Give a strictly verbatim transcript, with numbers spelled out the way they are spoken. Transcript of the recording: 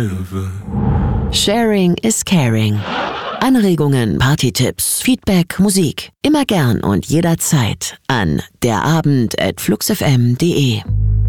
never. Sharing is caring. Anregungen, Partytipps, Feedback, Musik. Immer gern und jederzeit an derabend at fluxfm punkt de.